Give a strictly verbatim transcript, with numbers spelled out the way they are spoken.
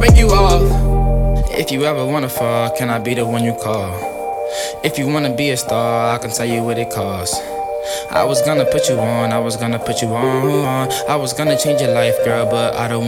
break you off. If you ever wanna fall, can I be the one you call? If you wanna be a star, I can tell you what it costs. I was gonna put you on, I was gonna put you on. I was gonna change your life, girl, but I don't